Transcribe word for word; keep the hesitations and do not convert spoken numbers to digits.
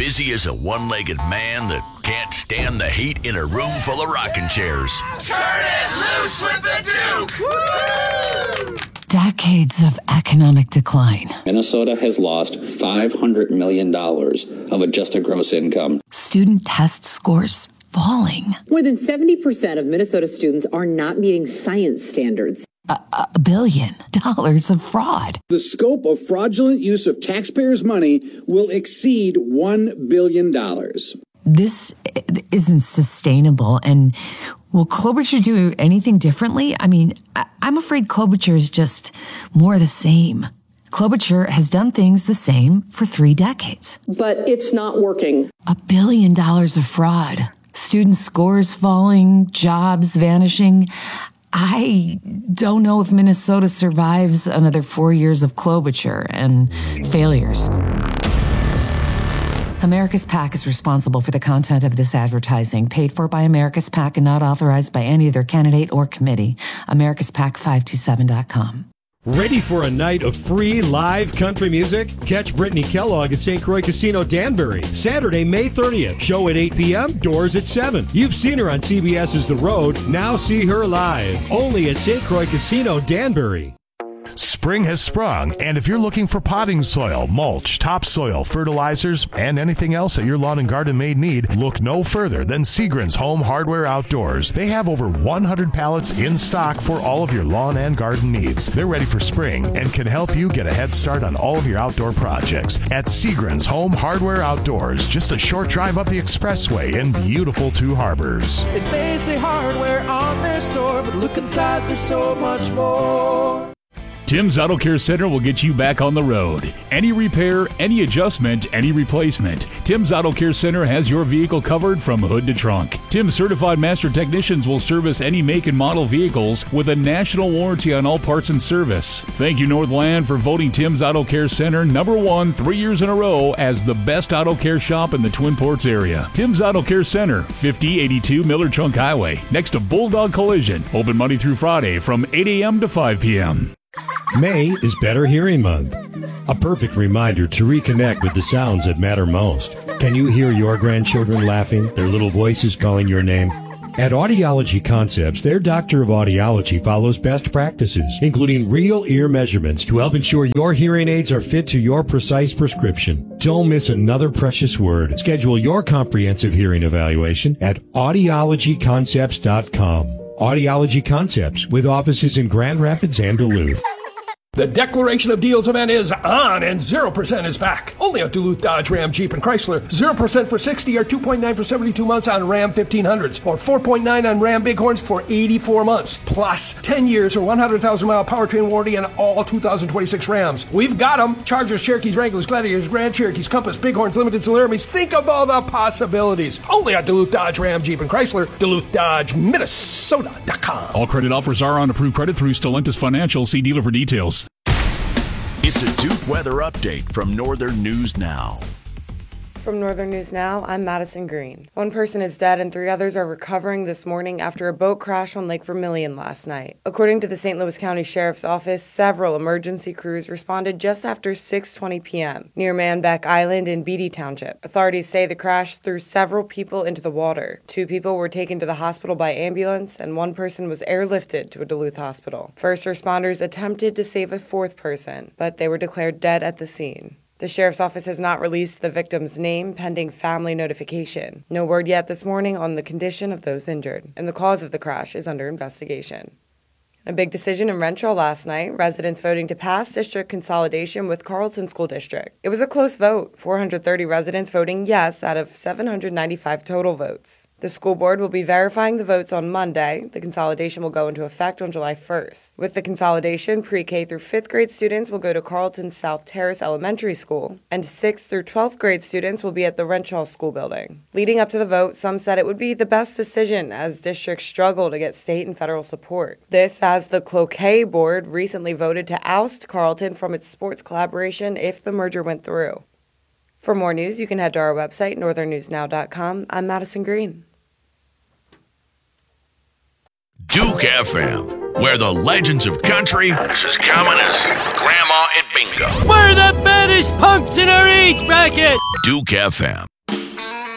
busy as a one-legged man that can't stand the heat in a room full of rocking chairs. Turn it loose with the Duke! Woo! Decades of economic decline. Minnesota has lost five hundred million dollars of adjusted gross income. Student test scores falling. More than seventy percent of Minnesota students are not meeting science standards. A, a billion dollars of fraud. The scope of fraudulent use of taxpayers' money will exceed one billion dollars. This isn't sustainable. And will Klobuchar do anything differently? I mean, I, I'm afraid Klobuchar is just more of the same. Klobuchar has done things the same for three decades. But it's not working. A billion dollars of fraud. Student scores falling, jobs vanishing. I don't know if Minnesota survives another four years of Klobuchar and failures. America's PAC is responsible for the content of this advertising, paid for by America's PAC and not authorized by any other candidate or committee. America's PAC five two seven dot com. Ready for a night of free live country music? Catch Brittany Kellogg at Saint Croix Casino Danbury, Saturday, May thirtieth. Show at eight p.m., doors at seven. You've seen her on CBS's The Road. Now see her live. Only at Saint Croix Casino Danbury. Spring has sprung, and if you're looking for potting soil, mulch, topsoil, fertilizers, and anything else that your lawn and garden may need, look no further than Seagren's Home Hardware Outdoors. They have over one hundred pallets in stock for all of your lawn and garden needs. They're ready for spring and can help you get a head start on all of your outdoor projects. At Seagren's Home Hardware Outdoors, just a short drive up the expressway in beautiful Two Harbors. It may say hardware on their store, but look inside, there's so much more. Tim's Auto Care Center will get you back on the road. Any repair, any adjustment, any replacement. Tim's Auto Care Center has your vehicle covered from hood to trunk. Tim's certified master technicians will service any make and model vehicles with a national warranty on all parts and service. Thank you, Northland, for voting Tim's Auto Care Center number one three years in a row as the best auto care shop in the Twin Ports area. Tim's Auto Care Center, fifty eighty-two Miller Trunk Highway, next to Bulldog Collision. Open Monday through Friday from eight a.m. to five p.m. May is Better Hearing Month. A perfect reminder to reconnect with the sounds that matter most. Can you hear your grandchildren laughing, their little voices calling your name? At Audiology Concepts, their doctor of audiology follows best practices, including real ear measurements to help ensure your hearing aids are fit to your precise prescription. Don't miss another precious word. Schedule your comprehensive hearing evaluation at audiology concepts dot com. Audiology Concepts, with offices in Grand Rapids and Duluth. The Declaration of Deals event is on, and zero percent is back. Only at Duluth, Dodge, Ram, Jeep, and Chrysler. zero percent for sixty or two point nine for seventy-two months on Ram fifteen hundreds, or four point nine on Ram Bighorns for eighty-four months. Plus, ten years or one hundred thousand mile powertrain warranty on all two thousand twenty-six Rams. We've got them. Chargers, Cherokees, Wranglers, Gladiators, Grand Cherokees, Compass, Bighorns, Limiteds, and Laramies. Think of all the possibilities. Only at Duluth, Dodge, Ram, Jeep, and Chrysler. Duluth, Dodge, Minnesota dot com. All credit offers are on approved credit through Stellantis Financial. See dealer for details. It's a Duke weather update from Northern News Now. From Northern News Now, I'm Madison Green. One person is dead and three others are recovering this morning after a boat crash on Lake Vermilion last night. According to the Saint Louis County Sheriff's Office, several emergency crews responded just after six twenty p.m. near Manbeck Island in Beatty Township. Authorities say the crash threw several people into the water. Two people were taken to the hospital by ambulance, and one person was airlifted to a Duluth hospital. First responders attempted to save a fourth person, but they were declared dead at the scene. The Sheriff's Office has not released the victim's name pending family notification. No word yet this morning on the condition of those injured, and the cause of the crash is under investigation. A big decision in Renshaw last night, residents voting to pass district consolidation with Carlton School District. It was a close vote, four hundred thirty residents voting yes out of seven hundred ninety-five total votes. The school board will be verifying the votes on Monday. The consolidation will go into effect on July first. With the consolidation, pre-K through fifth grade students will go to Carlton South Terrace Elementary School, and sixth through twelfth grade students will be at the Renshaw School Building. Leading up to the vote, some said it would be the best decision as districts struggle to get state and federal support. This as the Cloquet board recently voted to oust Carlton from its sports collaboration if the merger went through. For more news, you can head to our website, northern news now dot com. I'm Madison Green. Duke F M, where the legends of country is as common as Grandma at Bingo. We're the baddest punks in our age bracket! Duke F M.